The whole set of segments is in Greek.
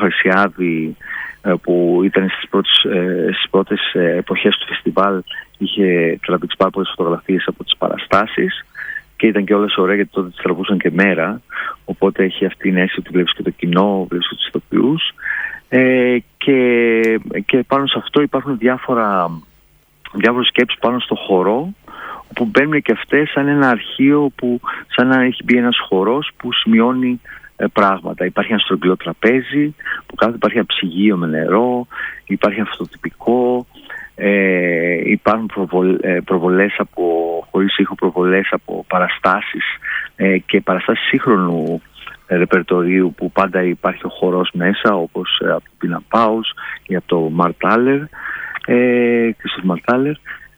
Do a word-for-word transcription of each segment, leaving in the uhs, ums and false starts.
Φαρσιάδη, που ήταν στις πρώτες, στις πρώτες εποχές του φεστιβάλ, είχε τραβήξει πάρα πολλές φωτογραφίες από τις παραστάσεις και ήταν και όλες ωραία, γιατί τότε τις τραβούσαν και μέρα, οπότε έχει αυτή την αίσθηση ότι βλέπεις και το κοινό, βλέπεις και τους ηθοποιούς, ε, και, και πάνω σε αυτό υπάρχουν διάφορα, διάφορες σκέψεις πάνω στο χορό, όπου μπαίνουν και αυτές σαν ένα αρχείο, που, σαν να έχει μπει ένας χορός που σημειώνει ε, πράγματα. Υπάρχει ένα στρογγυλό τραπέζι που κάθεται, υπάρχει ένα ψυγείο με νερό, υπάρχει αυτοτυπικό, ε, υπάρχουν προβολ, ε, προβολές από, χωρίς ήχο, προβολές από παραστάσεις ε, και παραστάσεις σύγχρονου ε, ρεπερτορίου, που πάντα υπάρχει ο χορός μέσα, όπως ε, από το Πίνα Πάους ή από το Μαρτάλερ, ε, Κρίστοφ Μαρτάλερ.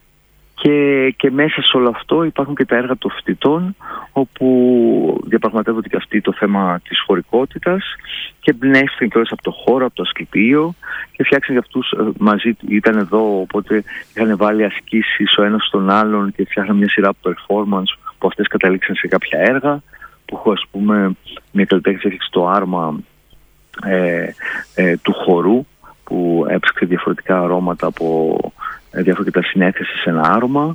Και, και μέσα σε όλο αυτό υπάρχουν και τα έργα των φοιτητών, όπου διαπραγματεύονται και αυτοί το θέμα της χωρικότητας και εμπνεύστηκαν και όλες από το χώρο, από το Ασκληπείο, και φτιάξαν και αυτούς μαζί, ήταν εδώ, οπότε είχαν βάλει ασκήσεις ο ένας στον άλλον και φτιάχναν μια σειρά από performance, που αυτές καταλήξαν σε κάποια έργα, που ας πούμε μια καλλιτέχνης έφτιαξε το άρμα ε, ε, του χορού, που έψαξε διαφορετικά αρώματα από διαφορετικά συνέθεση σε ένα άρωμα.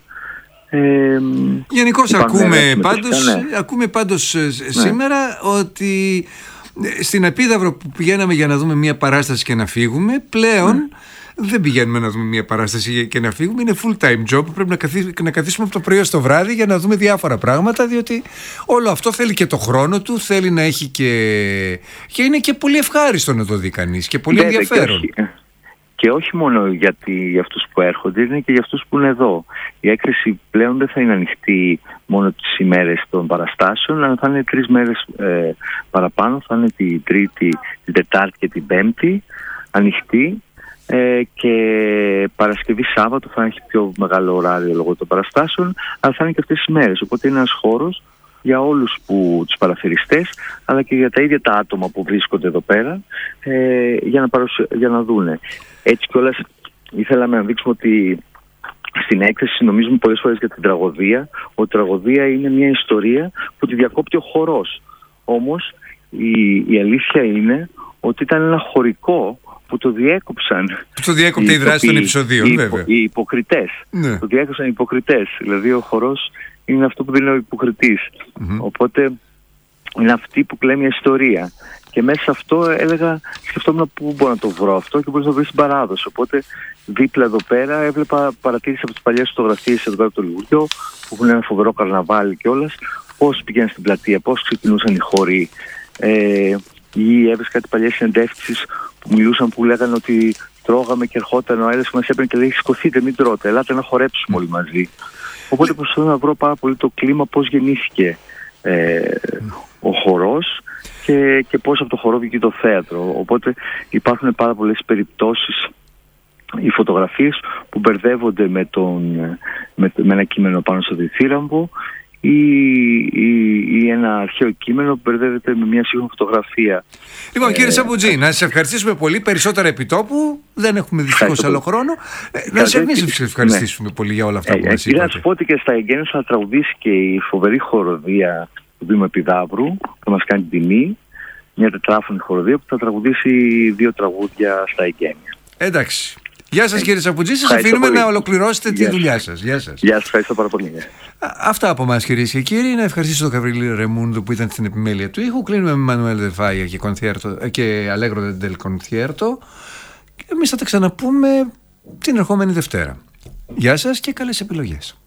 Ε, Γενικώς ακούμε πάντως, ναι. ακούμε πάντως ναι. σήμερα ότι στην Επίδαυρο που πηγαίναμε για να δούμε μια παράσταση και να φύγουμε, πλέον ναι. δεν πηγαίνουμε να δούμε μια παράσταση και να φύγουμε, είναι full time job, πρέπει να, καθί, να καθίσουμε από το πρωί στο βράδυ για να δούμε διάφορα πράγματα, διότι όλο αυτό θέλει και το χρόνο του, θέλει να έχει και, και είναι και πολύ ευχάριστο να το δει κανείς και πολύ Βέβαια, ενδιαφέρον. Και Και όχι μόνο γιατί, για αυτούς που έρχονται, είναι και για αυτούς που είναι εδώ. Η έκθεση πλέον δεν θα είναι ανοιχτή μόνο τις ημέρες των παραστάσεων, αλλά θα είναι τρεις μέρες ε, παραπάνω. Θα είναι την Τρίτη, την Τετάρτη και την Πέμπτη ανοιχτή, ε, και Παρασκευή Σάββατο θα έχει πιο μεγάλο ωράριο λόγω των παραστάσεων, αλλά θα είναι και αυτές τις ημέρες. Οπότε είναι ένας χώρος για όλους που, τους παραθεριστές, αλλά και για τα ίδια τα άτομα που βρίσκονται εδώ πέρα, ε, για, να παρουσια... για να δούνε. Έτσι κιόλας ήθελαμε να δείξουμε ότι στην έκθεση νομίζουμε πολλές φορές για την τραγωδία, ότι η τραγωδία είναι μια ιστορία που τη διακόπτει ο χορός. Όμως η, η αλήθεια είναι ότι ήταν ένα χωρικό που το διέκοψαν. Που το διέκοπτε η δράση των επεισοδίων, οι, βέβαια. Οι υποκριτές. Ναι. Το διέκοψαν οι υποκριτές. Δηλαδή ο χορός είναι αυτό που δεν είναι ο υποκριτής. Mm-hmm. Οπότε είναι αυτή που κλαίει μια ιστορία. Και μέσα σε αυτό έλεγα, σκεφτόμουν πού μπορώ να το βρω αυτό και μπορείς να το βρεις στην παράδοση. Οπότε δίπλα εδώ πέρα έβλεπα, παρατήρησα από τις παλιές φωτογραφίες εδώ πέρα από το Λιγουριό, που έχουν ένα φοβερό καρναβάλι κιόλας, πώς πήγαιναν στην πλατεία, πώς ξεκινούσαν οι χοροί. Ε, ή έβρισκα κάτι παλιές συνεντεύξεις που μιλούσαν, που λέγανε ότι τρώγαμε και ερχόταν ο αέρας που μας έπαιρνε και λέει σηκωθείτε, μην τρώτε, ελάτε να χορέψουμε όλοι μαζί. Οπότε προσπαθώ να βρω πάρα πολύ το κλίμα, πώς γεννήθηκε ε, ο χορός και, και πώς από το χορό βγήκε το θέατρο. Οπότε υπάρχουν πάρα πολλές περιπτώσεις, οι φωτογραφίες που μπερδεύονται με, τον, με, με ένα κείμενο πάνω στο διθύραμβο, ή, ή, ή ένα αρχαίο κείμενο που μπερδεύεται με μια σύγχρονη φωτογραφία. Λοιπόν, κύριε Σαμπουτζή, ε, να σας ευχαριστήσουμε πολύ. Περισσότερα επιτόπου. Δεν έχουμε δυστυχώς άλλο χρόνο. Ε, να σας εμείς ευχαριστήσουμε ναι. πολύ για όλα αυτά ε, που μας είπατε. Να σας πω ότι και στα εγγένεια θα τραγουδήσει και η φοβερή χοροδία του Δήμου Επιδαύρου, που θα μας κάνει τιμή. Μια τετράφωνη χοροδία που θα τραγουδήσει δύο τραγούδια στα εγγένεια. Εντάξει. Γεια σας κύριε Σαμπουτζή, σας αφήνουμε να ολοκληρώσετε τη δουλειά σας. Γεια σας. Γεια σας, ευχαριστώ πάρα πολύ. Αυτά από εμάς κυρίες και κύριοι. Να ευχαριστήσω τον Γαβρίλη Ρεμούντο που ήταν στην επιμέλεια του ήχου. Κλείνουμε με Μανουέλ Δελφάγια και, και Αλέγκρο Ντελ Κονθιέρτο. Εμείς θα τα ξαναπούμε την ερχόμενη Δευτέρα. Γεια σας και καλές επιλογές.